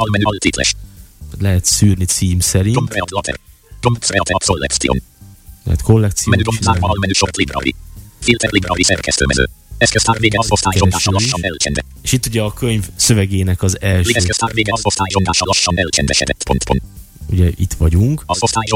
Lehet szűrni cím szerint. Lehet kollekciót csinálni. És itt ugye a könyv szövegének az első. Ugye itt vagyunk.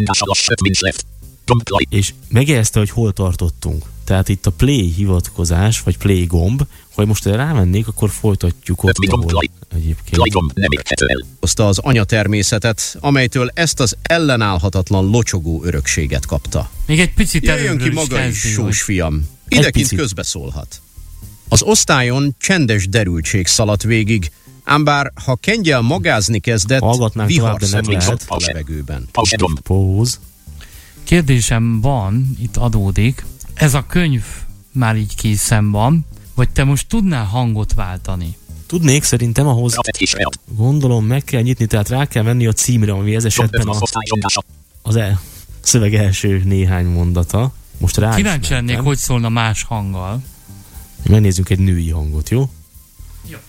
És megjegyezte, hogy hol tartottunk. Tehát itt a play hivatkozás, vagy play gomb, ha most erre rámennék, akkor folytatjuk ott, ahol egyébként. Hozta az anyatermészetet, amelytől ezt az ellenállhatatlan locsogó örökséget kapta. Még egy picit jöjjön ki maga is, sós fiam. Idekint közbeszólhat. Az osztályon csendes derültség szaladt végig, ám bár ha Kengyel magázni kezdett, vihar szökött a levegőben. Póz. Kérdésem van, itt adódik. Ez a könyv már így készen van, vagy te most tudnál hangot váltani? Tudnék, szerintem ahhoz gondolom meg kell nyitni, tehát rá kell venni a címre, ami ez esetben az szöveg első néhány mondata. Most rá kíváncsi lennék, hogy szólna más hanggal. Megnézzünk egy női hangot, jó? Jó.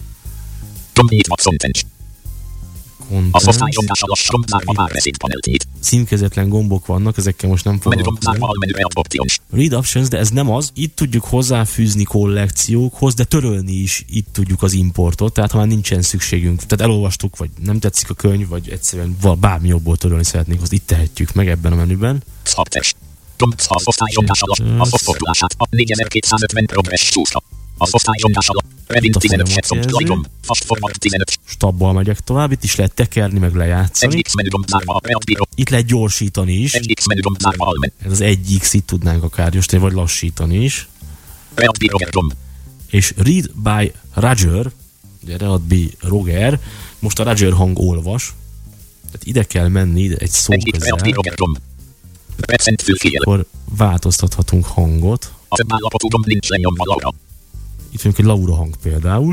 Címkezetlen gombok vannak, ezekkel most nem foglalkozunk. Read options, de ez nem az. Itt tudjuk hozzáfűzni kollekciókhoz, de törölni is itt tudjuk az importot, tehát ha már nincsen szükségünk, tehát elolvastuk, vagy nem tetszik a könyv, vagy egyszerűen bármi jobból törölni szeretnénk, azt itt tehetjük meg ebben a menüben. Stabbal megyek tovább, itt is lehet tekerni, meg lejátszani. Itt lehet gyorsítani is. Ez az 1x, itt tudnánk akár gyorsítani, vagy lassítani is. És read by Roger, ugye read by Roger, most a Roger hang olvas. Tehát ide kell menni, ide egy szó közel. Akkor változtathatunk hangot. Itt mondjuk egy Laura hang például.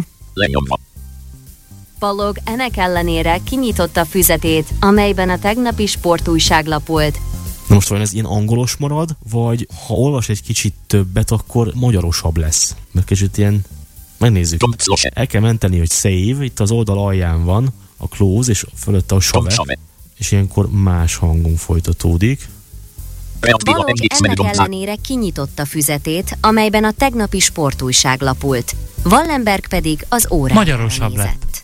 Balog ennek ellenére kinyitotta füzetét, amelyben a tegnapi sportújság lapolt. Na most vajon ez ilyen angolos marad, vagy ha olvas egy kicsit többet, akkor magyarosabb lesz? Mert kicsit ilyen... Megnézzük. El kell menteni, hogy save, itt az oldal alján van a close, és fölötte a save. És ilyenkor más hangon folytatódik. Balog ennek ellenére kinyitotta füzetét, amelyben a tegnapi sportújság lapult. Wallenberg pedig az órára nézett.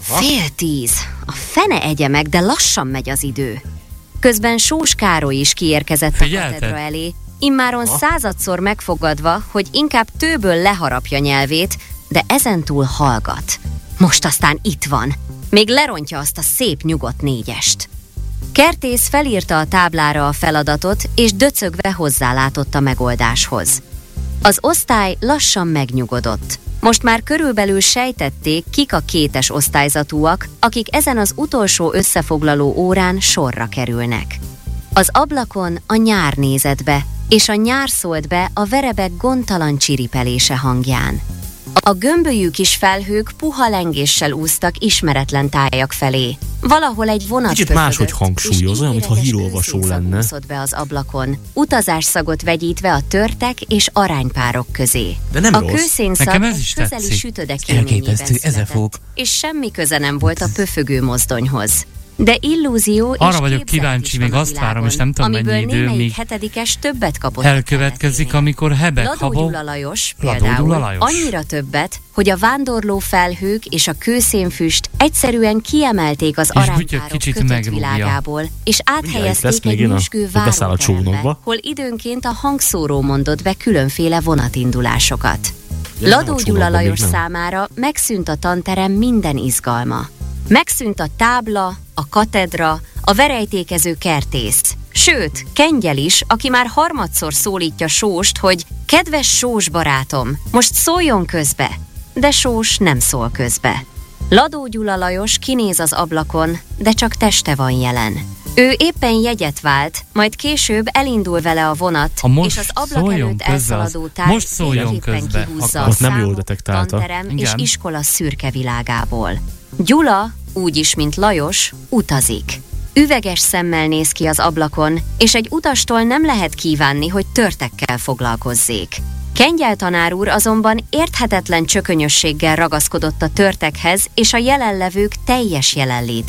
9:30. A fene egye meg, de lassan megy az idő. Közben Sós Károly is kiérkezett a katedra elé, immáron 100-szor megfogadva, hogy inkább tőből leharapja nyelvét, de ezentúl hallgat. Most aztán itt van. Még lerontja azt a szép nyugodt 4-est. Kertész felírta a táblára a feladatot, és döcögve hozzálátott a megoldáshoz. Az osztály lassan megnyugodott. Most már körülbelül sejtették, kik a 2-es osztályzatúak, akik ezen az utolsó összefoglaló órán sorra kerülnek. Az ablakon a nyár nézett be, és a nyár szólt be a verebek gondtalan csiripelése hangján. A gömbölyű kis felhők puha lengéssel úsztak ismeretlen tájak felé. Valahol egy vonat kicsit máshogy hangsúlyoz, olyan, mintha hírolvasó lenne. Be az ablakon, utazásszagot vegyítve a törtek és aránypárok közé. De nem a rossz. Kőszénszag egy közeli sütödek élményében született, és semmi köze nem volt a pöfögő mozdonyhoz. De illúzió és arra vagyok kíváncsi, még azt várom, és nem tudom mennyi idő, míg többet kapott elkövetkezik, amikor Hebek-Habó Gyula Lajos például annyira többet, hogy a vándorló felhők és a kőszénfüst egyszerűen kiemelték az aránypárok kötött világából, és áthelyezték egy nyüzsgő váróterembe, hol időnként a hangszóró mondott be különféle vonatindulásokat. Ladó Gyula Lajos számára megszűnt a tanterem minden izgalma. Megszűnt a tábla, a katedra, a verejtékező kertész. Sőt, Kengyel is, aki már harmadszor szólítja Sóst, hogy kedves Sós barátom, most szóljon közbe. De Sós nem szól közbe. Ladó Gyula Lajos kinéz az ablakon, de csak teste van jelen. Ő éppen jegyet vált, majd később elindul vele a vonat, és az ablak előtt elszaladó tárgy éppen kihúzza a számok, tanterem és iskola szürke világából. Gyula, úgyis, mint Lajos, utazik. Üveges szemmel néz ki az ablakon, és egy utastól nem lehet kívánni, hogy törtekkel foglalkozzék. Kengyel tanár úr azonban érthetetlen csökönyösséggel ragaszkodott a törtekhez és a jelenlevők teljes jelenlétéhez.